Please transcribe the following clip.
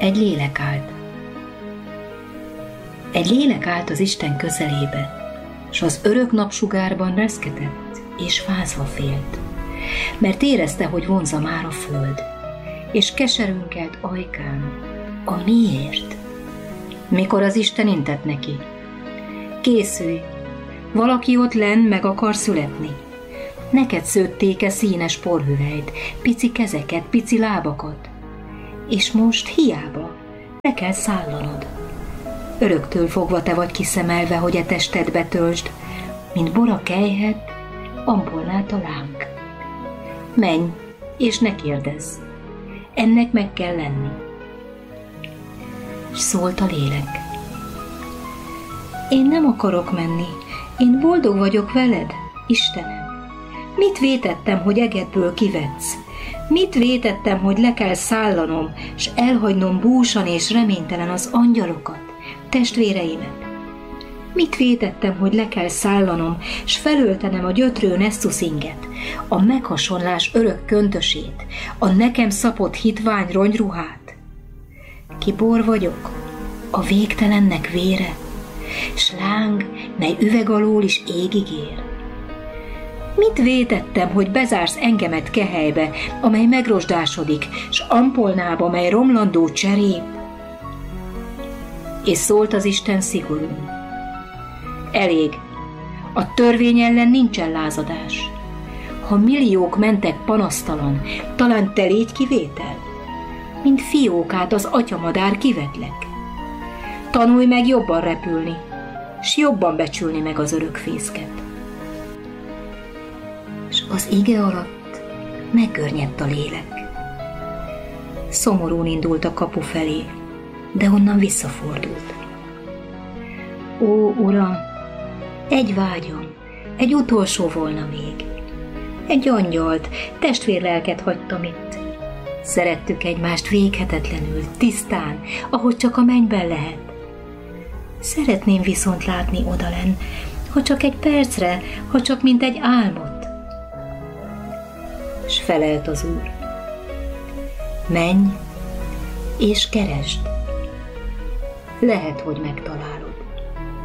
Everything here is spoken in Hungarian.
Egy lélek állt. Egy lélek állt az Isten közelébe, s az örök napsugárban reszketett és fázva félt, mert érezte, hogy vonza már a föld, és keserünkelt ajkán. A miért? Mikor az Isten intett neki: készülj, valaki ott lenn meg akar születni. Neked szőtték-e színes porhüvelyt, pici kezeket, pici lábakat, és most hiába, le kell szállanod. Öröktől fogva te vagy kiszemelve, hogy a testedbe töltsd, mint bora kelyhet, ampolnát a láng. Menj, és ne kérdezz, ennek meg kell lenni. És szólt a lélek: én nem akarok menni, én boldog vagyok veled, Istenem. Mit vétettem, hogy egedből kivetsz? Mit vétettem, hogy le kell szállanom, s elhagynom búsan és reménytelen az angyalokat, testvéreimet? Mit vétettem, hogy le kell szállanom, s felöltenem a gyötrő nesztuszinget, a meghasonlás örök köntösét, a nekem szapott hitvány rongyruhát? Ki bor vagyok, a végtelennek vére, s láng, mely üveg alól is égig ér. Mit vétettem, hogy bezársz engemet kehelybe, amely megrosdásodik, s ampolnába, mely romlandó cserép? És szólt az Isten szigorúan: elég, a törvény ellen nincsen lázadás. Ha milliók mentek panasztalan, talán te légy kivétel? Mint fiókát az atyamadár kivetlek. Tanulj meg jobban repülni, s jobban becsülni meg az örök fészket. És az ige alatt meggörnyedt a lélek. Szomorún indult a kapu felé, de onnan visszafordult. Ó, Uram, egy vágyam, egy utolsó volna még. Egy angyalt, testvérlelket hagytam itt. Szerettük egymást véghetetlenül, tisztán, ahogy csak a mennyben lehet. Szeretném viszont látni odalenn, ha csak egy percre, ha csak mint egy álmot. S felelt az Úr: menj és keresd, lehet, hogy megtalálod.